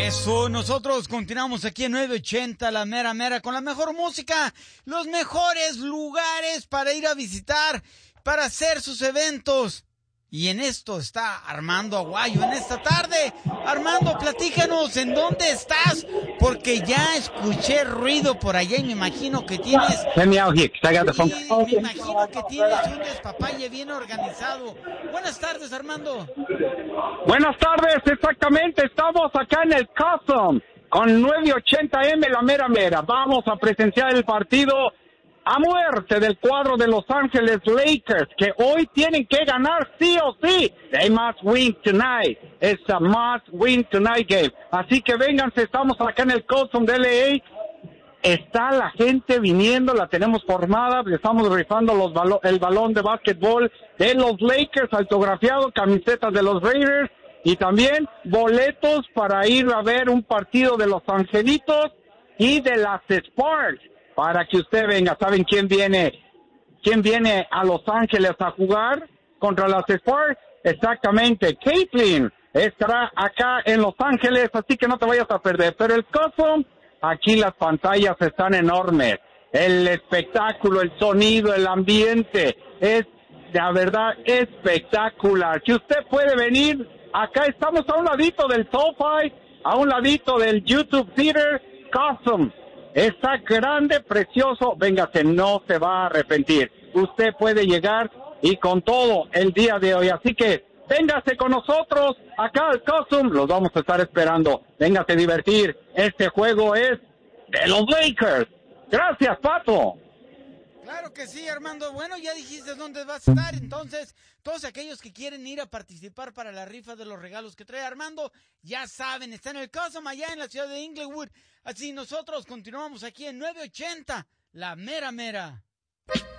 Eso, nosotros continuamos aquí en 980, la mera mera, con la mejor música, los mejores lugares para ir a visitar, para hacer sus eventos. Y en esto está Armando Aguayo en esta tarde. Armando, platícanos, ¿en dónde estás? Porque ya escuché ruido por allá y me imagino que tienes... Let me out here, 'cause I got the phone. Me imagino que tienes un despapalle bien organizado. Buenas tardes, Armando. Buenas tardes, exactamente, estamos acá en el Custom con 980M, la mera mera. Vamos a presenciar el partido a muerte del cuadro de Los Ángeles Lakers, que hoy tienen que ganar sí o sí. They must win tonight. It's a must win tonight game. Así que vénganse, estamos acá en el Custom de LA. Está la gente viniendo, la tenemos formada, le estamos rifando el balón de básquetbol de los Lakers, autografiado, camisetas de los Raiders y también boletos para ir a ver un partido de los Angelitos y de las Sparks, para que usted venga. ¿Saben quién viene a Los Ángeles a jugar contra las Sparks? Exactamente, Caitlin estará acá en Los Ángeles, así que no te vayas a perder. Pero el Custom, aquí las pantallas están enormes, el espectáculo, el sonido, el ambiente es de verdad espectacular. Si usted puede venir, acá estamos a un ladito del SoFi, a un ladito del YouTube Theater. Custom está grande, precioso, véngase, no se va a arrepentir. Usted puede llegar y con todo el día de hoy, así que véngase con nosotros acá al Custom, los vamos a estar esperando. Véngase a divertir, este juego es de los Lakers. Gracias, Pato. Claro que sí, Armando. Bueno, ya dijiste dónde vas a estar, entonces todos aquellos que quieren ir a participar para la rifa de los regalos que trae Armando, ya saben, está en el Custom allá en la ciudad de Inglewood. Así nosotros continuamos aquí en 980, la mera mera.